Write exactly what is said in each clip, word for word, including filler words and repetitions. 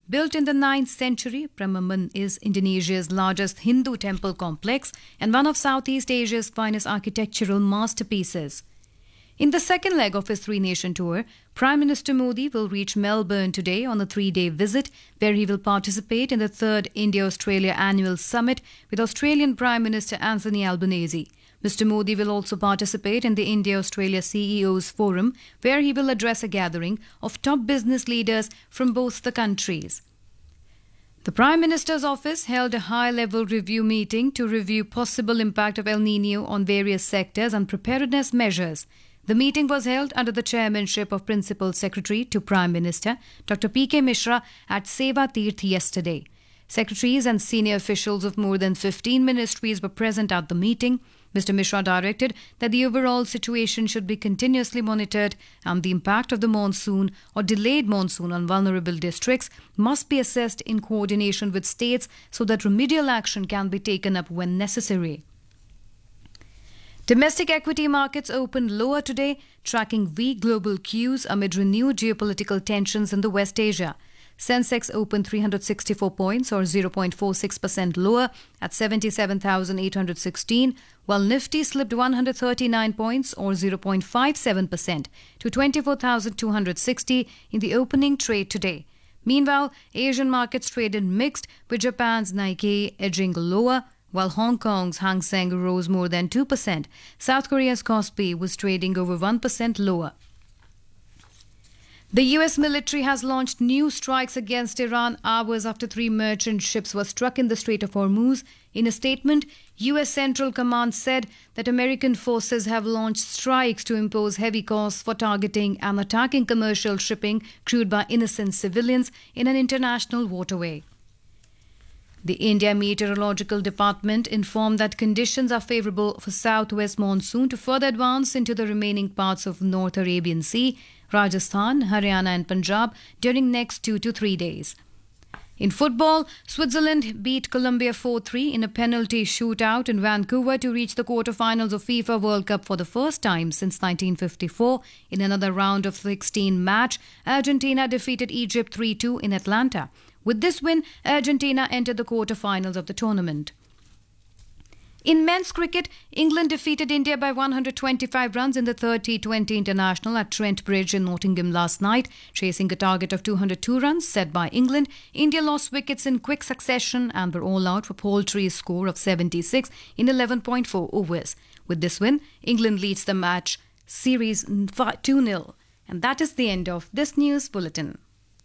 Built in the ninth century, Prambanan is Indonesia's largest Hindu temple complex and one of Southeast Asia's finest architectural masterpieces. In the second leg of his three-nation tour, Prime Minister Modi will reach Melbourne today on a three-day visit where he will participate in the third India-Australia Annual Summit with Australian Prime Minister Anthony Albanese. Mister Modi will also participate in the India-Australia C E Os Forum where he will address a gathering of top business leaders from both the countries. The Prime Minister's office held a high-level review meeting to review possible impact of El Niño on various sectors and preparedness measures. The meeting was held under the chairmanship of Principal Secretary to Prime Minister Doctor P K Mishra at Seva Tirth yesterday. Secretaries and senior officials of more than fifteen ministries were present at the meeting. Mister Mishra directed that the overall situation should be continuously monitored and the impact of the monsoon or delayed monsoon on vulnerable districts must be assessed in coordination with states so that remedial action can be taken up when necessary. Domestic equity markets opened lower today, tracking weak global cues amid renewed geopolitical tensions in the West Asia. Sensex opened three hundred sixty-four points or zero point four six percent lower at seventy-seven thousand eight hundred sixteen, while Nifty slipped one hundred thirty-nine points or zero point five seven percent to twenty-four thousand two hundred sixty in the opening trade today. Meanwhile, Asian markets traded mixed, with Japan's Nikkei edging lower, while Hong Kong's Hang Seng rose more than two percent. South Korea's Kospi was trading over one percent lower. The U S military has launched new strikes against Iran hours after three merchant ships were struck in the Strait of Hormuz. In a statement, U S Central Command said that American forces have launched strikes to impose heavy costs for targeting and attacking commercial shipping crewed by innocent civilians in an international waterway. The India Meteorological Department informed that conditions are favourable for southwest monsoon to further advance into the remaining parts of North Arabian Sea, Rajasthan, Haryana and Punjab during next two to three days. In football, Switzerland beat Colombia four three in a penalty shootout in Vancouver to reach the quarter-finals of FIFA World Cup for the first time since nineteen fifty-four. In another round of sixteen match, Argentina defeated Egypt three two in Atlanta. With this win, Argentina entered the quarter-finals of the tournament. In men's cricket, England defeated India by one hundred twenty-five runs in the third T twenty International at Trent Bridge in Nottingham last night. Chasing a target of two hundred two runs set by England, India lost wickets in quick succession and were all out for Poultry's score of seventy-six in eleven point four overs. With this win, England leads the match series two nil. And that is the end of this news bulletin.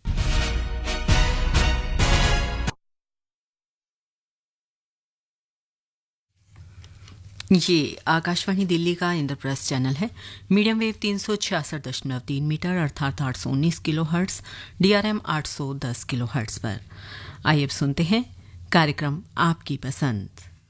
ये आकाशवाणी दिल्ली का Indraprastha channel है। Medium wave तीन सौ छियासठ दशमलव तीन metre अर्थात आठ सौ उन्नीस किलो हर्ट्स, डीआरएम आठ सौ दस किलो हर्ट्स पर। आइए अब सुनते हैं कार्यक्रम आपकी पसंद।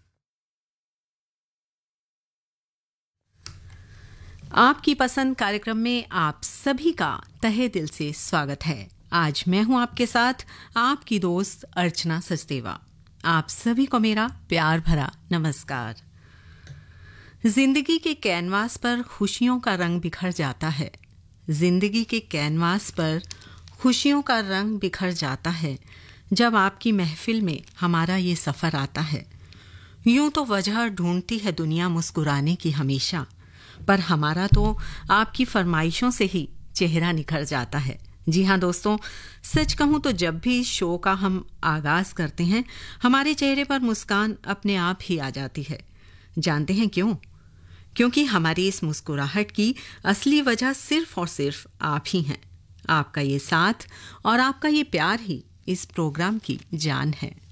आपकी पसंद कार्यक्रम में आप सभी का तहे दिल से स्वागत है। आज मैं हूं आपके साथ आपकी दोस्त अर्चना सचदेवा। आप सभी को मेरा प्यार भरा नमस्कार। जिंदगी के कैनवास पर खुशियों का रंग बिखर जाता है। जिंदगी के कैनवास पर खुशियों का रंग बिखर जाता है जब आपकी महफिल में हमारा ये सफ़र आता है। यूं तो वजह ढूंढती है दुनिया मुस्कुराने की हमेशा, पर हमारा तो आपकी फरमाइशों से ही चेहरा निखर जाता है। जी हाँ दोस्तों, सच कहूँ तो जब भी इस शो का हम आगाज करते हैं, हमारे चेहरे पर मुस्कान अपने आप ही आ जाती है। जानते हैं क्यों? क्योंकि हमारी इस मुस्कुराहट की असली वजह सिर्फ और सिर्फ आप ही हैं। आपका ये साथ और आपका ये प्यार ही इस प्रोग्राम की जान है।